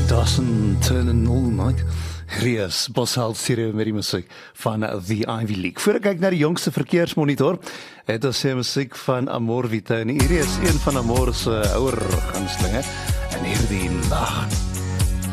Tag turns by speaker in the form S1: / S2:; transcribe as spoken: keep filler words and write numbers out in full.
S1: Doesn't turn in all night. Hier is Bosheld Stereo met die musiek van The Ivy League. Voor ek kyk na die jongste verkeersmonitor, het ons sê musiek van Amor Vita. En hier is een van Amor se ouer gunstelinge. En hierdie nag.